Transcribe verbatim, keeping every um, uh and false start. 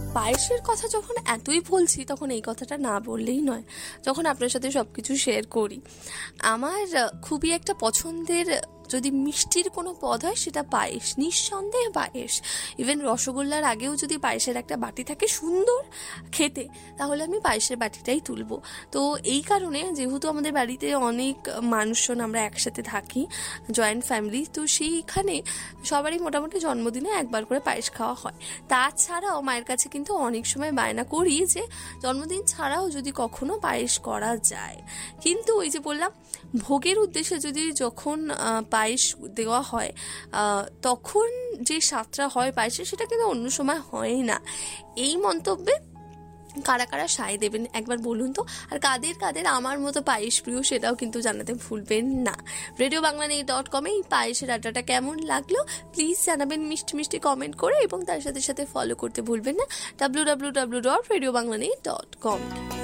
পায়েসের কথা যখন এতই বলছি তখন এই কথাটা না বললেই নয়। যখন আপনার সাথে সব কিছু শেয়ার করি, আমার খুবই একটা পছন্দের যদি মিষ্টির কোনো পদ হয় সেটা পায়েস, নিঃসন্দেহে পায়েস। ইভেন রসগোল্লার আগেও যদি পায়েসের একটা বাটি থাকে সুন্দর খেতে, তাহলে আমি পায়েসের বাটিটাই তুলবো। তো এই কারণে যেহেতু আমাদের বাড়িতে অনেক মানুষজন, আমরা একসাথে থাকি, জয়েন্ট ফ্যামিলি, তো সেইখানে সবারই মোটামুটি জন্মদিনে একবার করে পায়েস খাওয়া হয়। তাছাড়াও মায়ের কাছে কিন্তু অনেক সময় বায়না করি যে জন্মদিন ছাড়াও যদি কখনো পায়েস করা যায়। কিন্তু ওই যে বললাম, ভোগের উদ্দেশ্যে যদি যখন পায়েস দেওয়া হয় তখন যে স্বাদটা হয় পায়েসে, সেটা কিন্তু অন্য সময় হয় না। এই মন্তব্যে কারা কারা সায় দেবেন একবার বলুন তো। আর কাদের কাদের আমার মতো পায়েস প্রিয় সেটাও কিন্তু জানাতে ভুলবেন না। রেডিও বাংলা নিউজ ডট কমে এই পায়েসের আড্ডাটা কেমন লাগলো প্লিজ জানাবেন মিষ্টি মিষ্টি কমেন্ট করে, এবং তার সাথে সাথে ফলো করতে ভুলবেন না W W W dot radio Bangla news dot com.